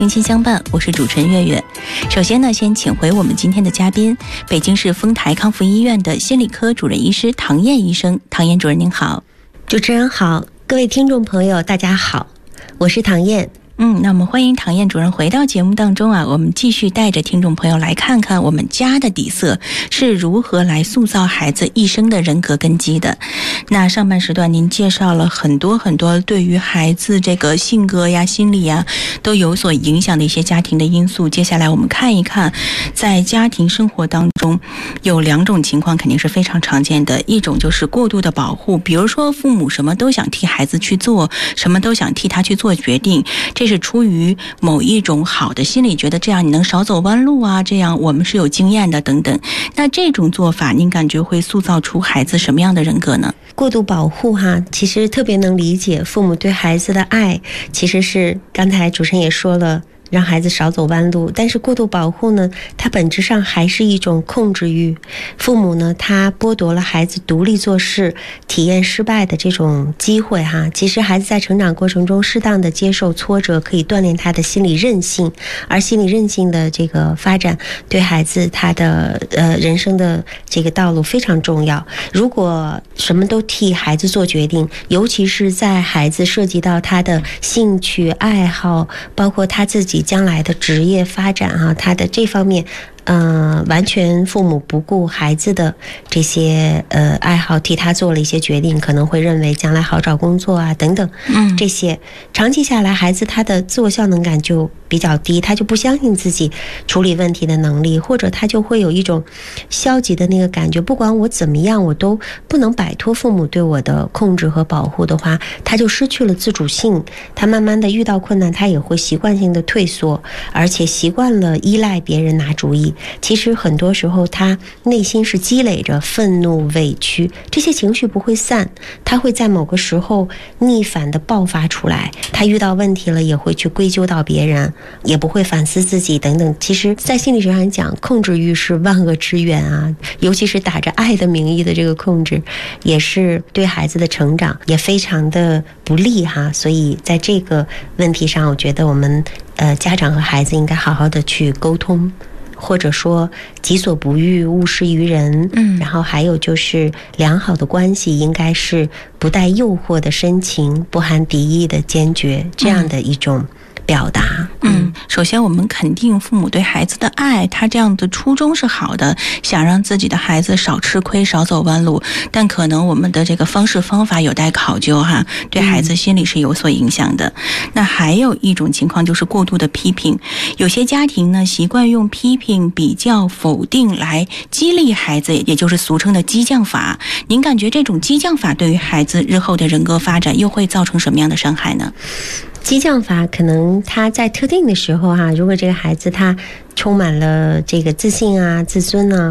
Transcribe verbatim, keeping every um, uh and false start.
用心相伴，我是主持人月月。首先呢，先请回我们今天的嘉宾，北京市丰台康复医院的心理科主任医师唐燕医生。唐燕主任您好。 主持人好，各位听众朋友大家好，我是唐燕。 嗯，那我们欢迎唐燕主任回到节目当中啊，我们继续带着听众朋友来看看我们家的底色是如何来塑造孩子一生的人格根基的。那上半时段您介绍了很多很多对于孩子这个性格呀、心理呀都有所影响的一些家庭的因素。接下来我们看一看，在家庭生活当中有两种情况肯定是非常常见的，一种就是过度的保护，比如说父母什么都想替孩子去做，什么都想替他去做决定，这是出于某一种好的心理，觉得这样你能少走弯路啊，这样我们是有经验的等等。那这种做法您感觉会塑造出孩子什么样的人格呢？ 过度保护哈，其实特别能理解父母对孩子的爱，其实是刚才主持人也说了，让孩子少走弯路，但是过度保护呢，它本质上还是一种控制欲。父母呢，他剥夺了孩子独立做事、体验失败的这种机会哈。其实孩子在成长过程中适当的接受挫折，可以锻炼他的心理韧性，而心理韧性的这个发展，对孩子他的呃人生的这个道路非常重要。如果什么都替孩子做决定，尤其是在孩子涉及到他的兴趣爱好，包括他自己将来的职业发展啊，他的这方面呃，完全父母不顾孩子的这些呃爱好，替他做了一些决定，可能会认为将来好找工作啊等等，嗯，这些长期下来，孩子他的自我效能感就比较低，他就不相信自己处理问题的能力，或者他就会有一种消极的那个感觉，不管我怎么样，我都不能摆脱父母对我的控制和保护的话，他就失去了自主性，他慢慢的遇到困难，他也会习惯性的退缩，而且习惯了依赖别人拿主意。其实很多时候他内心是积累着愤怒、委屈，这些情绪不会散，他会在某个时候逆反的爆发出来，他遇到问题了也会去归咎到别人，也不会反思自己等等。其实在心理学上讲，控制欲是万恶之源啊，尤其是打着爱的名义的这个控制，也是对孩子的成长也非常的不利哈。所以在这个问题上，我觉得我们呃家长和孩子应该好好的去沟通，或者说己所不欲，勿施于人。嗯，然后还有就是良好的关系应该是不带诱惑的深情，不含敌意的坚决，这样的一种表达。 嗯，首先我们肯定父母对孩子的爱，他这样的初衷是好的，想让自己的孩子少吃亏、少走弯路，但可能我们的这个方式方法有待考究哈，对孩子心理是有所影响的。嗯、那还有一种情况就是过度的批评，有些家庭呢习惯用批评、比较、否定来激励孩子，也就是俗称的激将法。您感觉这种激将法对于孩子日后的人格发展又会造成什么样的伤害呢？ 激将法可能他在特定的时候哈、啊，如果这个孩子他充满了这个自信啊、自尊啊，